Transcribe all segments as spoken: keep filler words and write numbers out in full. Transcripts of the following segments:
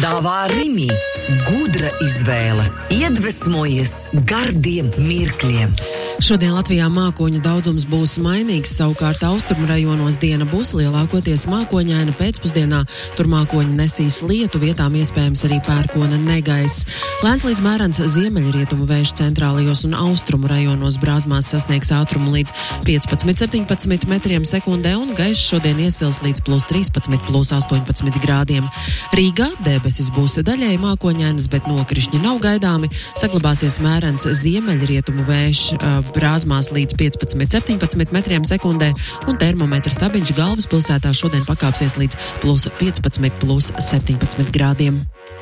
piedāvā Rimi. Gudra izvēle. Iedvesmojies gardiem mirkļiem. Šodien Latvijā mākoņu daudzums būs mainīgs, savukārt austrumu rajonos diena būs lielākoties mākoņaina, pēcpusdienā tur mākoņi nesīs lietu, vietām iespējams arī pērkona negaiss. Lēns līdz mērens ziemeļrietumu vējš centrālajos un austrumu rajonos Brāzmās sasniegs ātrumu līdz piecpadsmit septiņpadsmit metriem sekundē un gaiss šodien iesils līdz plus trīspadsmit, plus astoņpadsmit grādiem. Rīgā debesis būs daļēji mākoņainas, bet nokrišņi nav gaidāmi. Saglabāsies mērens ziemeļrietumu vējš Brāzmās līdz piecpadsmit septiņpadsmit metriem sekundē un termometra stabiņš galvaspilsētā šodien pakāpsies līdz plus piecpadsmit, plus septiņpadsmit grādiem.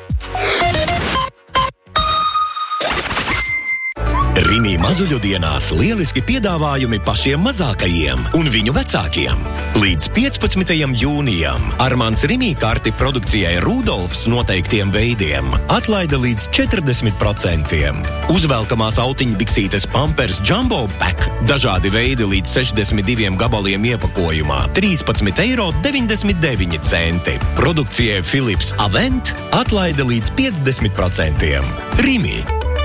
Rimi mazuļu dienās lieliski piedāvājumi pašiem mazākajiem un viņu vecākiem. Līdz piecpadsmitajam jūnijam Armands Rimi karti produkcijai Rudolfs noteiktiem veidiem atlaida līdz četrdesmit procentiem. Uzvelkamās autiņbiksītes Pampers Jumbo Pack dažādi veidi līdz sešdesmit diviem gabaliem iepakojumā trīspadsmit eiro deviņdesmit deviņi centi. Produkcijai Philips Avent atlaida līdz piecdesmit procentiem. Rimi.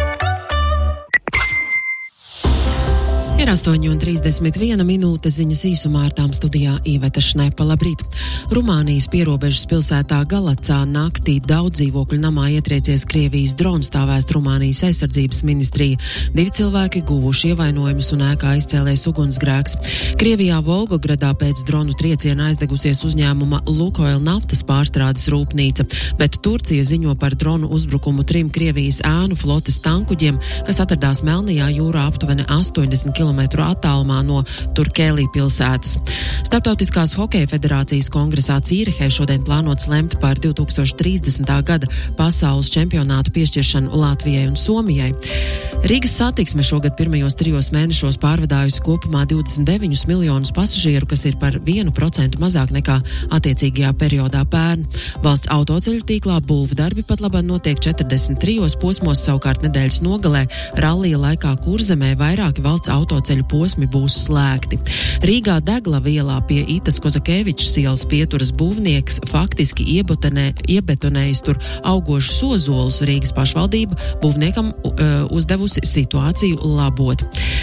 Ir astoņi un trīsdesmit viena minūte, ziņas īsumā ar tām studijā Iveta Šnepa. Labrīt! Rumānijas pierobežas pilsētā Galacā naktī daudz dzīvokļu namā ietriecies Krievijas drons, tā vēst Rumānijas aizsardzības ministrija. Divi cilvēki guvuši ievainojumus un ēkā izcēlējis ugunsgrēks. Krievijā Volgogradā pēc dronu trieciena aizdegusies uzņēmuma Lukoil naftas pārstrādes rūpnīca, bet Turcija ziņo par dronu uzbrukumu trim Krievijas ēnu flotes tankuģiem, kas atradās Melnajā jūrā aptuveni astoņdesmit kilometru attālumā no Turkēlī pilsētas. Starptautiskās hokeja federācijas kongresā Cīrihē šodien plānots lemt par divi tūkstoši trīsdesmitā gada pasaules čempionātu piešķiršanu Latvijai un Somijai. Rīgas satiksme šogad pirmajos trijos mēnešos pārvadājusi kopumā divdesmit deviņus miljonus pasažieru, kas ir par vienu procentu mazāk nekā attiecīgajā periodā pērn. Valsts autoceļu tīklā būvdarbi pat labāk notiek četrdesmit trijos posmos, savukārt nedēļas nogalē rallija laikā Kurzemē vairāki valsts autoceļu posmi būs slēgti. Rīgā Degla ielā pie Itas Kozakēvičs ielas pieturas būvnieks faktiski iebetonē, iebetonējis tur augošus ozolus. Rīgas pašvaldība būvniekam uh, uzdevusi situāciju labot.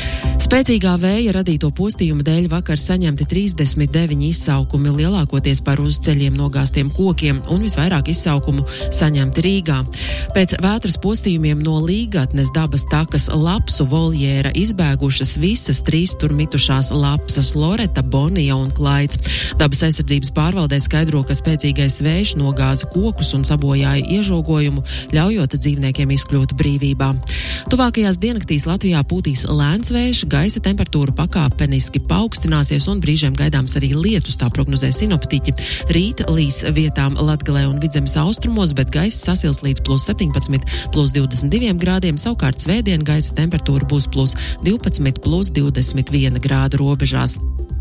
Spēcīgā vēja radīto postījumu dēļ vakar saņemti trīsdesmit deviņi izsaukumi, lielākoties par uz ceļiem nogāztiem kokiem, un visvairāk izsaukumu saņemti Rīgā. Pēc vētras postījumiem no Līgatnes dabas takas Lapsu voljēra izbēgušas visas trīs tur mitušās lapsas Loreta, Bonija un Klaids. Dabas aizsardzības pārvaldē skaidro, ka spēcīgais vējš nogāza kokus un sabojāja iežogojumu, ļaujot dzīvniekiem izkļūt brīvībā. Tuvākajās diennaktīs Latvijā pūtīs lēns vējš, gaisa temperatūra pakāpeniski paaugstināsies un brīžiem gaidāms arī lietus, tā prognozē sinoptiķi. Rīt līs vietām Latgalē un Vidzemes austrumos, bet gaiss sasils līdz plus septiņpadsmit, plus divdesmit diviem grādiem, savukārt svētdien gaisa temperatūra būs plus divpadsmit, plus divdesmit viena grādu robežās.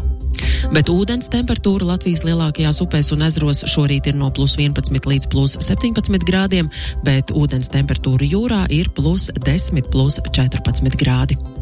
Bet ūdens temperatūra Latvijas lielākajās upēs un ezeros šorīt ir no plus vienpadsmit līdz plus septiņpadsmit grādiem, bet ūdens temperatūra jūrā ir plus desmit, plus četrpadsmit grādi.